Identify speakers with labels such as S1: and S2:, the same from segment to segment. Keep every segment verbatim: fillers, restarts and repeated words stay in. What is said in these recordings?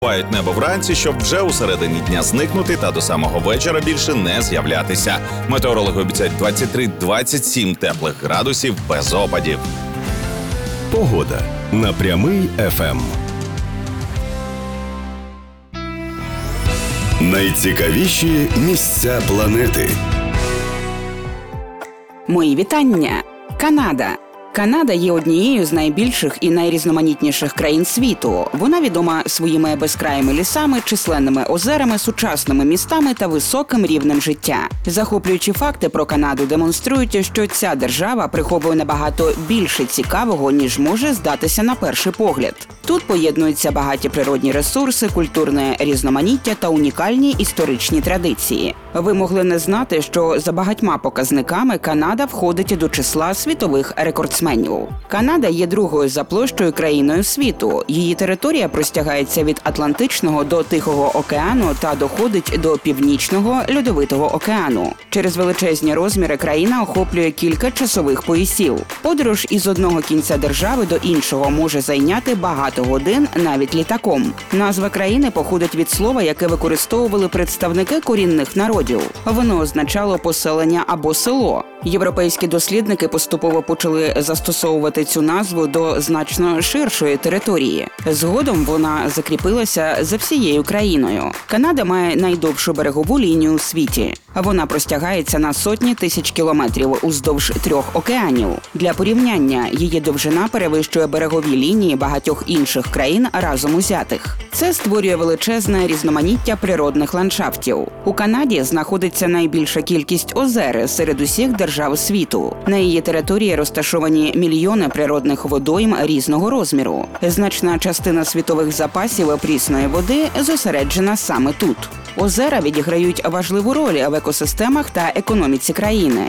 S1: Мають небо вранці, щоб вже у середині дня зникнути та до самого вечора більше не з'являтися. Метеорологи обіцяють двадцять три - двадцять сім теплих градусів без опадів.
S2: Погода на Прямий еф ем. Найцікавіші місця планети.
S3: Мої вітання! Канада. Канада є однією з найбільших і найрізноманітніших країн світу. Вона відома своїми безкраїми лісами, численними озерами, сучасними містами та високим рівнем життя. Захоплюючі факти про Канаду демонструють, що ця держава приховує набагато більше цікавого, ніж може здатися на перший погляд. Тут поєднуються багаті природні ресурси, культурне різноманіття та унікальні історичні традиції. Ви могли не знати, що за багатьма показниками Канада входить до числа світових рекордсменів. Канада є другою за площею країною світу. Її територія простягається від Атлантичного до Тихого океану та доходить до Північного льодовитого океану. Через величезні розміри країна охоплює кілька часових поясів. Подорож із одного кінця держави до іншого може зайняти багато годин навіть літаком. Назва країни походить від слова, яке використовували представники корінних народів. Воно означало поселення або село. Європейські дослідники поступово почали застосовувати цю назву до значно ширшої території. Згодом вона закріпилася за всією країною. Канада має найдовшу берегову лінію у світі. Вона простягається на сотні тисяч кілометрів уздовж трьох океанів. Для порівняння, її довжина перевищує берегові лінії багатьох інших країн разом узятих. Це створює величезне різноманіття природних ландшафтів. У Канаді знаходиться найбільша кількість озер серед усіх держав світу. На її території розташовані мільйони природних водойм різного розміру. Значна частина світових запасів прісної води зосереджена саме тут. Озера відіграють важливу роль в екосистемах та економіці країни.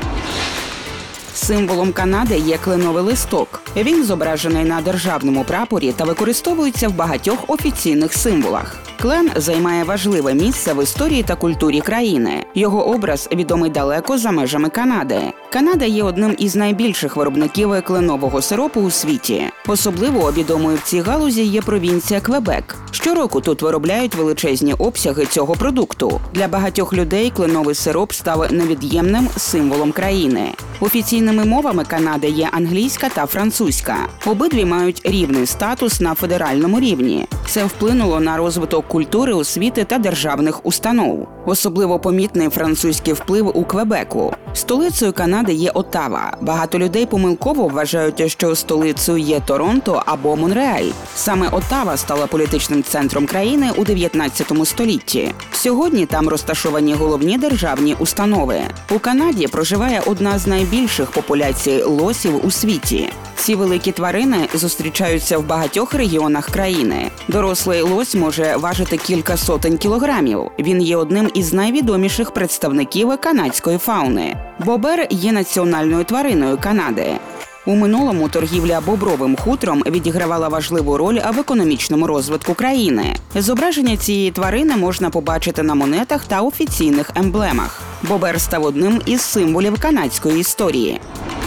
S3: Символом Канади є кленовий листок. Він зображений на державному прапорі та використовується в багатьох офіційних символах. Клен займає важливе місце в історії та культурі країни. Його образ відомий далеко за межами Канади. Канада є одним із найбільших виробників кленового сиропу у світі. Особливо відомою в цій галузі є провінція Квебек. Щороку тут виробляють величезні обсяги цього продукту. Для багатьох людей кленовий сироп став невід'ємним символом країни. Офіційними мовами Канади є англійська та французька. Обидві мають рівний статус на федеральному рівні. Це вплинуло на розвиток культури, освіти та державних установ. Особливо помітний французький вплив у Квебеку. Столицею Канади є Оттава. Багато людей помилково вважають, що столицею є Торонто або Монреаль. Саме Оттава стала політичним центром країни у дев'ятнадцятому столітті. Сьогодні там розташовані головні державні установи. У Канаді проживає одна з найбільших популяцій лосів у світі. Ці великі тварини зустрічаються в багатьох регіонах країни. Дорослий лось може важити кілька сотень кілограмів. Він є одним із найвідоміших представників канадської фауни. Бобер є національною твариною Канади. У минулому торгівля бобровим хутром відігравала важливу роль в економічному розвитку країни. Зображення цієї тварини можна побачити на монетах та офіційних емблемах. Бобер став одним із символів канадської історії.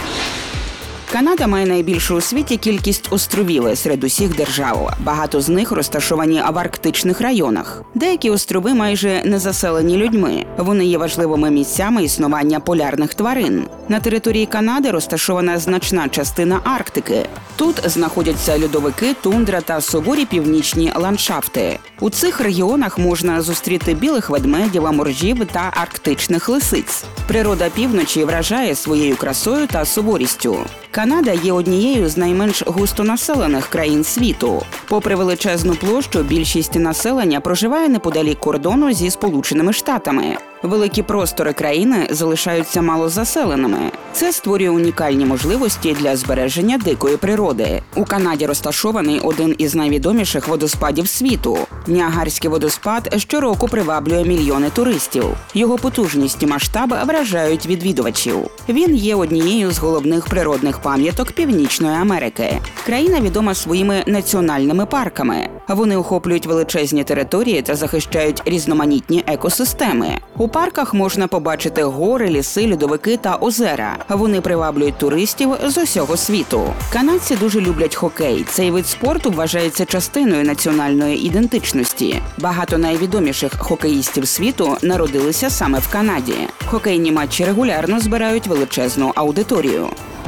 S3: Канада має найбільшу у світі кількість островів серед усіх держав. Багато з них розташовані в арктичних районах. Деякі острови майже не заселені людьми. Вони є важливими місцями існування полярних тварин. На території Канади розташована значна частина Арктики. Тут знаходяться льодовики, тундра та суворі північні ландшафти. У цих регіонах можна зустріти білих ведмедів, моржів та арктичних лисиць. Природа півночі вражає своєю красою та суворістю. Канада є однією з найменш густонаселених країн світу. Попри величезну площу, більшість населення проживає неподалік кордону зі Сполученими Штатами. Великі простори країни залишаються малозаселеними. Це створює унікальні можливості для збереження дикої природи. У Канаді розташований один із найвідоміших водоспадів світу. Ніагарський водоспад щороку приваблює мільйони туристів. Його потужність і масштаб вражають відвідувачів. Він є однією з головних природних пам'яток Північної Америки. Країна відома своїми національними парками. Вони охоплюють величезні території та захищають різноманітні екосистеми. У парках можна побачити гори, ліси, льодовики та озера. Вони приваблюють туристів з усього світу. Канадці дуже люблять хокей. Цей вид спорту вважається частиною національної ідентичності. Багато найвідоміших хокеїстів світу народилися саме в Канаді. Хокейні матчі регулярно збирають величезну аудиторію.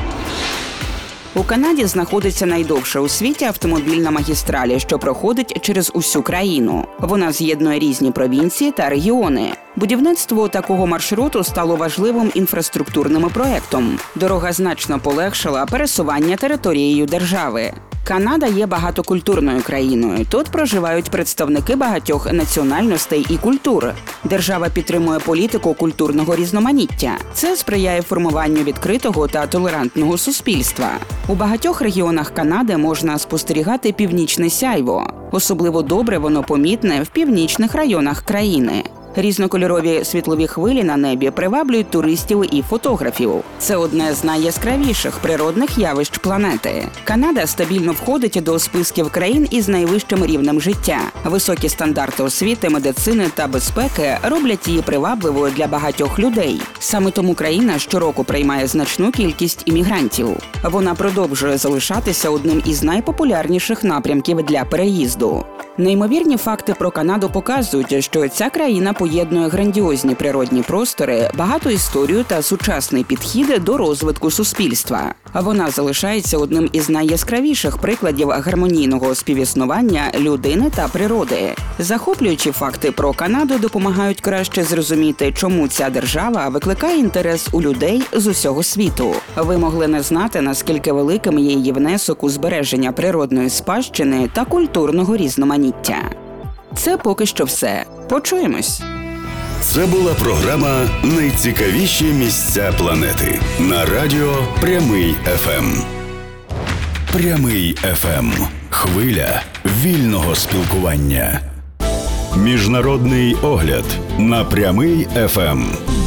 S3: У Канаді знаходиться найдовша у світі автомобільна магістраль, що проходить через усю країну. Вона з'єднує різні провінції та регіони. Будівництво такого маршруту стало важливим інфраструктурним проектом. Дорога значно полегшила пересування територією держави. Канада є багатокультурною країною. Тут проживають представники багатьох національностей і культур. Держава підтримує політику культурного різноманіття. Це сприяє формуванню відкритого та толерантного суспільства. У багатьох регіонах Канади можна спостерігати північне сяйво. Особливо добре воно помітне в північних районах країни. Різнокольорові світлові хвилі на небі приваблюють туристів і фотографів. Це одне з найяскравіших природних явищ планети. Канада стабільно входить до списків країн із найвищим рівнем життя. Високі стандарти освіти, медицини та безпеки роблять її привабливою для багатьох людей. Саме тому країна щороку приймає значну кількість іммігрантів. Вона продовжує залишатися одним із найпопулярніших напрямків для переїзду. Неймовірні факти про Канаду показують, що ця країна поєднує грандіозні природні простори, багату історію та сучасний підхід до розвитку суспільства. Вона залишається одним із найяскравіших прикладів гармонійного співіснування людини та природи. Захоплюючі факти про Канаду допомагають краще зрозуміти, чому ця держава викликає інтерес у людей з усього світу. Ви могли не знати, наскільки великим є її внесок у збереження природної спадщини та культурного різноманіття. Це поки що все. Почуємось!
S2: Це була програма «Найцікавіші місця планети» на радіо Прямий еф ем. Прямий еф ем. Хвиля вільного спілкування. Міжнародний огляд на Прямий еф ем.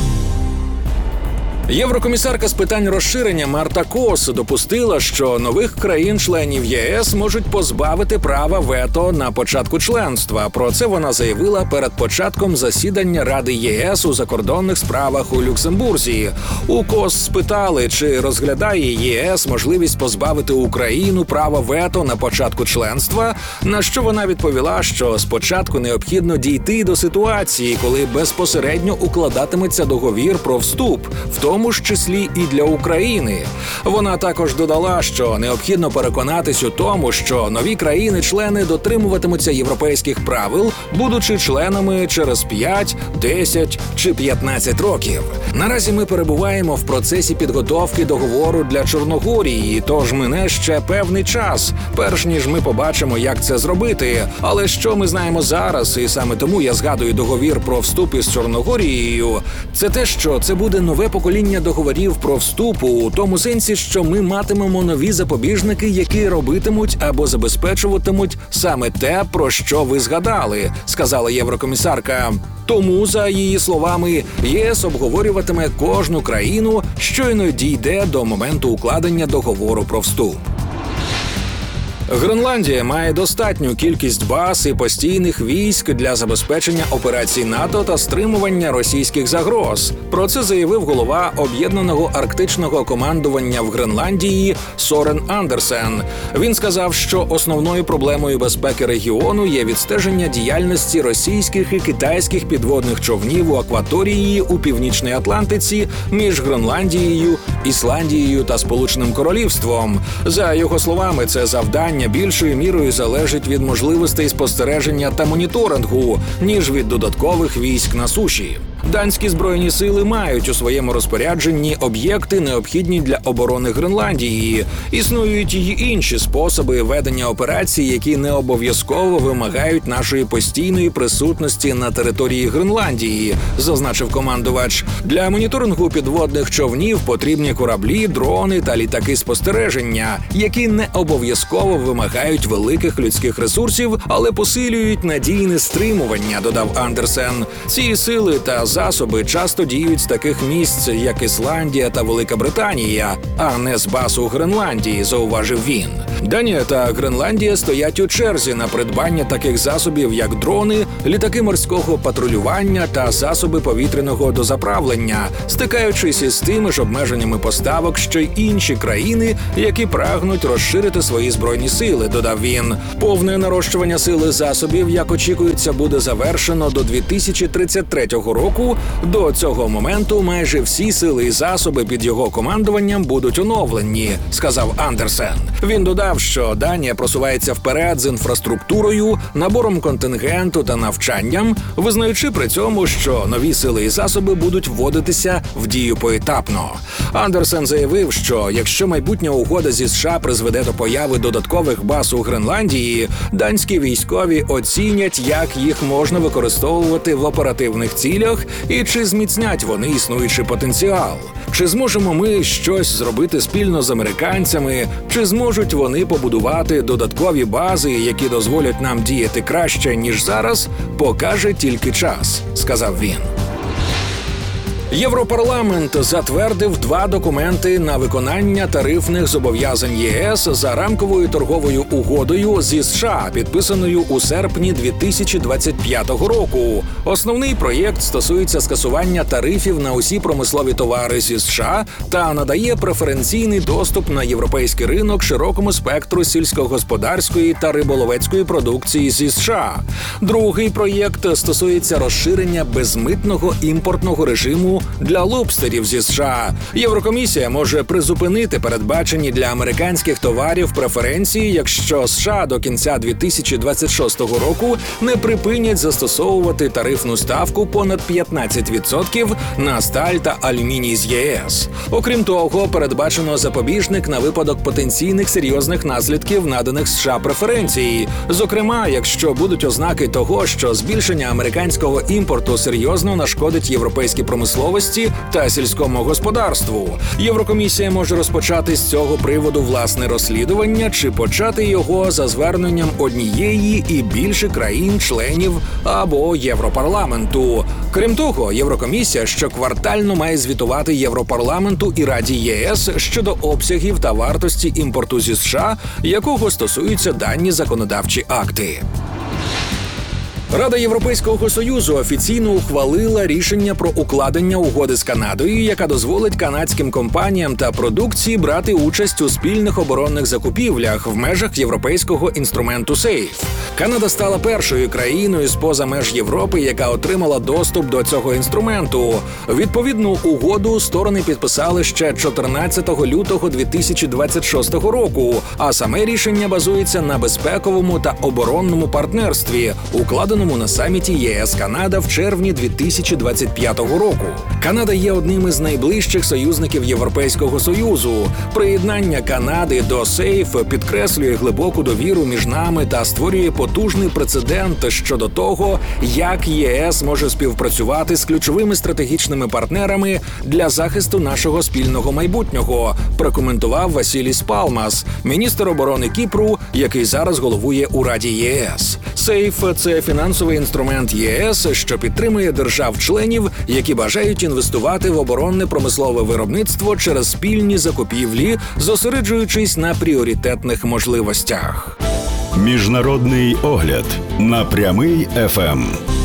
S4: Єврокомісарка з питань розширення Марта Кос допустила, що нових країн-членів ЄС можуть позбавити права вето на початку членства. Про це вона заявила перед початком засідання Ради ЄС у закордонних справах у Люксембурзі. У Кос спитали, чи розглядає ЄС можливість позбавити Україну права вето на початку членства, на що вона відповіла, що спочатку необхідно дійти до ситуації, коли безпосередньо укладатиметься договір про вступ, в тому В тому ж числі і для України. Вона також додала, що необхідно переконатись у тому, що нові країни-члени дотримуватимуться європейських правил, будучи членами через п'ять, десять чи п'ятнадцять років. Наразі ми перебуваємо в процесі підготовки договору для Чорногорії, тож мине ще певний час, перш ніж ми побачимо, як це зробити. Але що ми знаємо зараз, і саме тому я згадую договір про вступ із Чорногорією, це те, що це буде нове покоління договорів про вступ у тому сенсі, що ми матимемо нові запобіжники, які робитимуть або забезпечуватимуть саме те, про що ви згадали, сказала єврокомісарка. Тому, за її словами, ЄС обговорюватиме кожну країну, щойно дійде до моменту укладення договору про вступ. Гренландія має достатню кількість баз і постійних військ для забезпечення операцій НАТО та стримування російських загроз. Про це заявив голова Об'єднаного арктичного командування в Гренландії Сорен Андерсен. Він сказав, що основною проблемою безпеки регіону є відстеження діяльності російських і китайських підводних човнів у акваторії у Північній Атлантиці між Гренландією, Ісландією та Сполученим Королівством. За його словами, це завдання більшою мірою залежить від можливостей спостереження та моніторингу, ніж від додаткових військ на суші. Данські збройні сили мають у своєму розпорядженні об'єкти, необхідні для оборони Гренландії. Існують й інші способи ведення операцій, які не обов'язково вимагають нашої постійної присутності на території Гренландії, зазначив командувач. Для моніторингу підводних човнів потрібні кораблі, дрони та літаки спостереження, які не обов'язково вимагають великих людських ресурсів, але посилюють надійне стримування, додав Андерсен. Ці сили та засоби часто діють з таких місць, як Ісландія та Велика Британія, а не з баз у Гренландії, зауважив він. Данія та Гренландія стоять у черзі на придбання таких засобів, як дрони, літаки морського патрулювання та засоби повітряного дозаправлення, стикаючись із тими ж обмеженнями поставок, що й інші країни, які прагнуть розширити свої збройні сили, додав він. Повне нарощування сили засобів, як очікується, буде завершено до дві тисячі тридцять третього року. До цього моменту майже всі сили і засоби під його командуванням будуть оновлені, сказав Андерсен. Він додав, що Данія просувається вперед з інфраструктурою, набором контингенту та навчанням, визнаючи при цьому, що нові сили і засоби будуть вводитися в дію поетапно. Андерсен заявив, що якщо майбутня угода зі США призведе до появи додаткових баз у Гренландії, данські військові оцінять, як їх можна використовувати в оперативних цілях і чи зміцнять вони існуючий потенціал. Чи зможемо ми щось зробити спільно з американцями, чи зможуть вони побудувати додаткові бази, які дозволять нам діяти краще, ніж зараз, покаже тільки час, сказав він. Європарламент затвердив два документи на виконання тарифних зобов'язань ЄС за рамковою торговою угодою зі США, підписаною у серпні дві тисячі двадцять п'ятого року. Основний проєкт стосується скасування тарифів на усі промислові товари зі США та надає преференційний доступ на європейський ринок широкому спектру сільськогосподарської та риболовецької продукції зі США. Другий проєкт стосується розширення безмитного імпортного режиму для лобстерів зі США. Єврокомісія може призупинити передбачені для американських товарів преференції, якщо США до кінця дві тисячі двадцять шостого року не припинять застосовувати тарифну ставку понад п'ятнадцять відсотків на сталь та алюміній з ЄС. Окрім того, передбачено запобіжник на випадок потенційних серйозних наслідків наданих США преференцій. Зокрема, якщо будуть ознаки того, що збільшення американського імпорту серйозно нашкодить європейській промисловості та сільському господарству. Єврокомісія може розпочати з цього приводу власне розслідування чи почати його за зверненням однієї і більше країн-членів або Європарламенту. Крім того, Єврокомісія щоквартально має звітувати Європарламенту і Раді ЄС щодо обсягів та вартості імпорту зі США, якого стосуються дані законодавчі акти. Рада Європейського Союзу офіційно ухвалила рішення про укладення угоди з Канадою, яка дозволить канадським компаніям та продукції брати участь у спільних оборонних закупівлях в межах європейського інструменту сейф. Канада стала першою країною з-поза меж Європи, яка отримала доступ до цього інструменту. Відповідну угоду сторони підписали ще чотирнадцятого лютого дві тисячі двадцять шостого року, а саме рішення базується на безпековому та оборонному партнерстві, укладеному на саміті ЄС-Канада в червні дві тисячі двадцять п'ятого року. Канада є одним із найближчих союзників Європейського Союзу. Приєднання Канади до сейф підкреслює глибоку довіру між нами та створює потужний прецедент щодо того, як ЄС може співпрацювати з ключовими стратегічними партнерами для захисту нашого спільного майбутнього, прокоментував Васіліс Палмас, міністр оборони Кіпру, який зараз головує у Раді ЄС. Сейф – це фінансовий інструмент ЄС, що підтримує держав-членів, які бажають інвестувати в оборонне промислове виробництво через спільні закупівлі, зосереджуючись на пріоритетних можливостях.
S2: Міжнародний огляд на Прямий еф ем.